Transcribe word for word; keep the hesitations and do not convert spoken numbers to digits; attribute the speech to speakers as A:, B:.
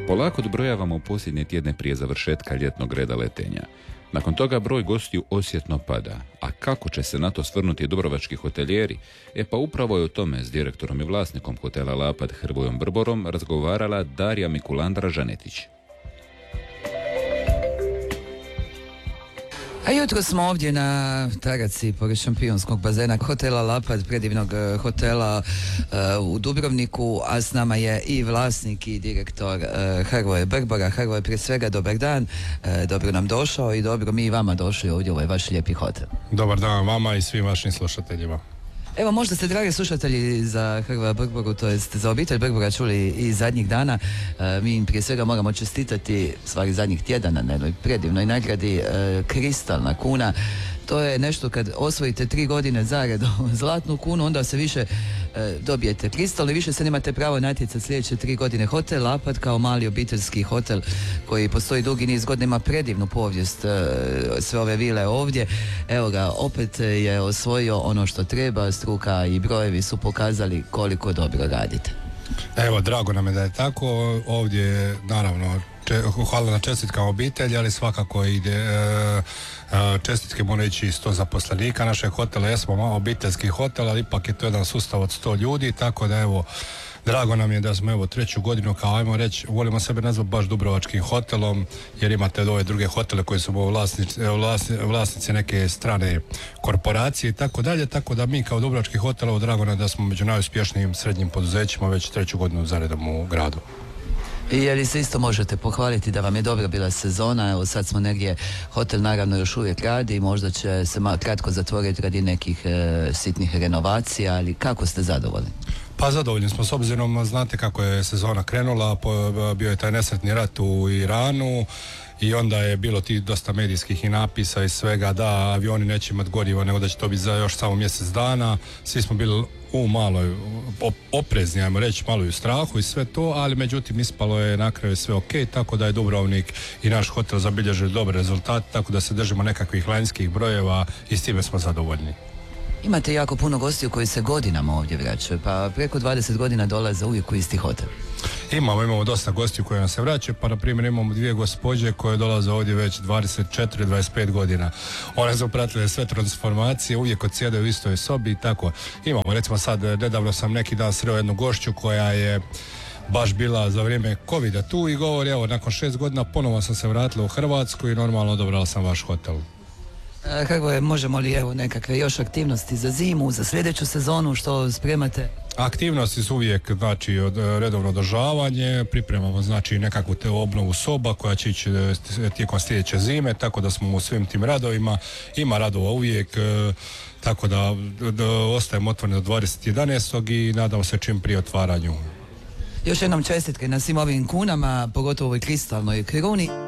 A: Polako odbrojavamo posljednje tjedne prije završetka ljetnog reda letenja. Nakon toga broj gostiju osjetno pada. A kako će se na to svrnuti dubrovački hotelijeri? E pa upravo je o tome s direktorom i vlasnikom hotela Lapad Hrvojom Brborom razgovarala Darija Mikulandra-Žanetić.
B: A jutro smo ovdje na taraci pored šampionskog bazena hotela Lapad, predivnog hotela uh, u Dubrovniku, a s nama je i vlasnik i direktor uh, Hrvoje Brbora. Hrvoje, prije svega dobar dan, uh, dobro nam došao i dobro mi i vama došli ovdje u ovaj vaš lijepi hotel.
C: Dobar dan vama i svim vašim slušateljima.
B: Evo, možda ste, dragi slušatelji, za Hrvoja Brboru, to jest za obitelj Brbora čuli i zadnjih dana. E, mi im prije svega moramo čestitati, stvari zadnjih tjedana, na jednoj predivnoj nagradi e, Kristalna kuna. To je nešto kad osvojite tri godine zaredom zlatnu kunu, onda se više e, dobijete kristalno i više se nemate pravo natjecati sljedeće tri godine. Hotel Lapad kao mali obiteljski hotel koji postoji dugi niz godina, ima predivnu povijest, e, sve ove vile ovdje. Evo ga, opet je osvojio ono što treba, struka i brojevi su pokazali koliko dobro radite.
C: Evo, drago nam je da je tako. Ovdje, naravno, hvala na čestitkama obitelji, ali svakako ide e, čestitke mora ići sto zaposlenika našeg hotela. Jesmo malo obiteljski hotel, ali ipak je to jedan sustav od sto ljudi, tako da evo, drago nam je da smo evo treću godinu, kao ajmo reći, volimo sebe nazvati baš dubrovačkim hotelom, jer imate ove druge hotele koji su vlasnici, vlasnici, vlasnici neke strane korporacije i tako dalje, tako da mi kao dubrovački hotel, evo, drago nam je da smo među najuspješnijim srednjim poduzećima već treću godinu zaredom u gradu.
B: I je li se isto možete pohvaliti da vam je dobra bila sezona? Evo sad smo negdje, hotel naravno još uvijek radi i možda će se malo kratko zatvoriti radi nekih e, sitnih renovacija, ali kako ste zadovoljni?
C: Pa zadovoljni smo s obzirom, znate kako je sezona krenula, bio je taj nesretni rat u Iranu i onda je bilo ti dosta medijskih i napisa i svega da avioni neće imati gorivo nego da će to biti za još samo mjesec dana. Svi smo bili u maloj oprezni, ajmo reći, malo i u strahu i sve to, ali međutim ispalo je na kraju sve ok, tako da je Dubrovnik i naš hotel zabilježili dobre rezultate, tako da se držimo nekakvih lanjskih brojeva i s time smo zadovoljni.
B: Imate jako puno gostiju koji se godinama ovdje vraćaju, pa preko dvadeset godina dolaze uvijek u isti hotel.
C: Imamo, imamo dosta gostiju koji nam se vraćaju, pa na primjer imamo dvije gospođe koje dolaze ovdje već dvadeset četiri do dvadeset pet godina. One su pratile sve transformacije, uvijek odsjedaju u istoj sobi i tako. Imamo, recimo sad, nedavno sam neki dan sreo jednu gošću koja je baš bila za vrijeme covida tu i govori, evo, nakon šest godina ponovo sam se vratila u Hrvatsku i normalno odabrala sam vaš hotel.
B: Kako je, možemo li evo nekakve još aktivnosti za zimu, za sljedeću sezonu, što spremate?
C: Aktivnosti su uvijek, znači, od, redovno održavanje, pripremamo, znači, nekakvu te obnovu soba koja će ići tijekom sljedeće zime, tako da smo u svim tim radovima, ima radova uvijek, e, tako da, da ostajemo otvoreni do dvadeset jedanaestog i nadamo se čim prije otvaranju.
B: Još jednom čestitke na svim ovim kunama, pogotovo ovoj kristalnoj kruni.